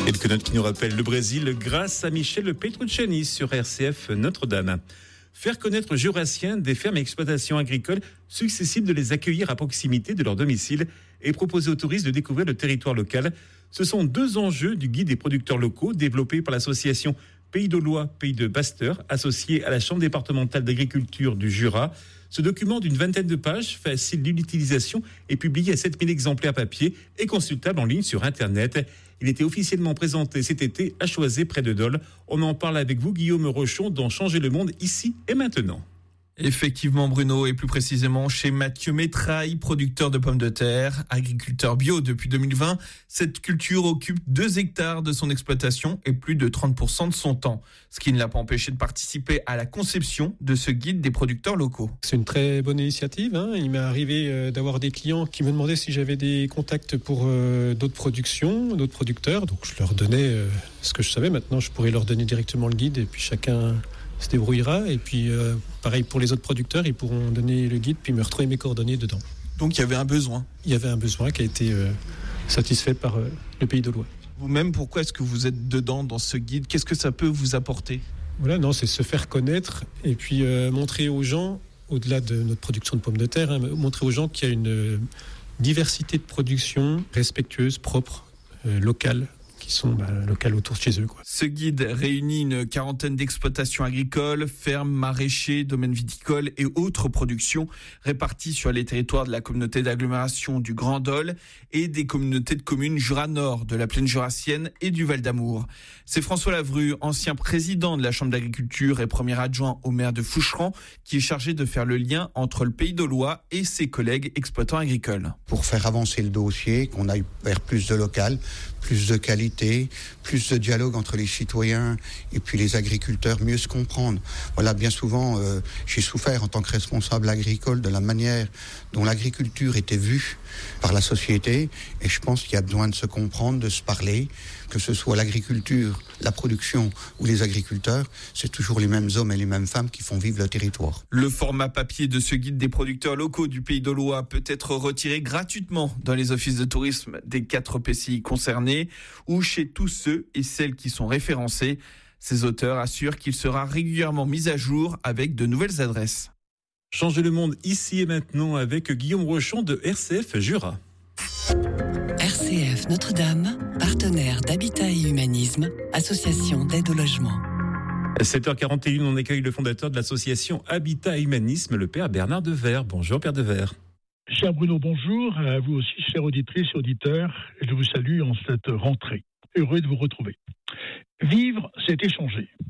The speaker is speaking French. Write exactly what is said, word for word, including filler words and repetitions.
Quelques notes qui nous rappellent le Brésil grâce à Michel Petrucciani sur R C F Notre-Dame. Faire connaître aux Jurassiens des fermes et exploitations agricoles successibles de les accueillir à proximité de leur domicile et proposer aux touristes de découvrir le territoire local. Ce sont deux enjeux du guide des producteurs locaux développé par l'association Pays d'Aulois, Pays de Basteur, associé à la Chambre départementale d'agriculture du Jura. Ce document d'une vingtaine de pages, facile d'utilisation, est publié à sept mille exemplaires papier et consultable en ligne sur Internet. Il était officiellement présenté cet été à Choisey, près de Dole. On en parle avec vous, Guillaume Rochon, dans Changer le monde, ici et maintenant. Effectivement, Bruno, et plus précisément chez Mathieu Métraille, producteur de pommes de terre, agriculteur bio depuis deux mille vingt. Cette culture occupe deux hectares de son exploitation et plus de trente pour cent de son temps, ce qui ne l'a pas empêché de participer à la conception de ce guide des producteurs locaux. C'est une très bonne initiative, hein. Il m'est arrivé euh, d'avoir des clients qui me demandaient si j'avais des contacts pour euh, d'autres productions, d'autres producteurs. Donc je leur donnais euh, ce que je savais. Maintenant, je pourrais leur donner directement le guide et puis chacun se débrouillera. Et puis, euh, pareil pour les autres producteurs, ils pourront donner le guide puis me retrouver mes coordonnées dedans. Donc, il y avait un besoin. Il y avait un besoin qui a été euh, satisfait par euh, le Pays d'Aulois. Vous-même, pourquoi est-ce que vous êtes dedans dans ce guide ? Qu'est-ce que ça peut vous apporter ? Voilà, non, c'est se faire connaître et puis euh, montrer aux gens, au-delà de notre production de pommes de terre, hein, montrer aux gens qu'il y a une euh, diversité de production respectueuse, propre, euh, locale, qui sont bah, locales autour de chez eux, quoi. Ce guide réunit une quarantaine d'exploitations agricoles, fermes, maraîchers, domaines viticoles et autres productions réparties sur les territoires de la communauté d'agglomération du Grand Dole et des communautés de communes Jura Nord, de la plaine jurassienne et du Val d'Amour. C'est François Lavru, ancien président de la Chambre d'agriculture et premier adjoint au maire de Foucheran, qui est chargé de faire le lien entre le Pays d'Aulois et ses collègues exploitants agricoles. Pour faire avancer le dossier, qu'on aille vers plus de local, plus de qualité, plus de dialogue entre les citoyens et puis les agriculteurs, mieux se comprendre. Voilà, bien souvent, euh, j'ai souffert en tant que responsable agricole de la manière dont l'agriculture était vue par la société, et je pense qu'il y a besoin de se comprendre, de se parler, que ce soit l'agriculture, la production ou les agriculteurs, c'est toujours les mêmes hommes et les mêmes femmes qui font vivre le territoire. Le format papier de ce guide des producteurs locaux du Pays d'Aulois peut être retiré gratuitement dans les offices de tourisme des quatre P C I concernés ou chez tous ceux et celles qui sont référencés. Ces auteurs assurent qu'il sera régulièrement mis à jour avec de nouvelles adresses. Changer le monde ici et maintenant avec Guillaume Rochon de R C F Jura. R C F Notre-Dame, partenaire d'Habitat et Humanisme, association d'aide au logement. sept heures quarante et une, on accueille le fondateur de l'association Habitat et Humanisme, le père Bernard Devers. Bonjour Père Devers. Cher Bruno, bonjour. À vous aussi, chers auditrices et auditeurs. Je vous salue en cette rentrée. Heureux de vous retrouver. Vivre, c'est échanger.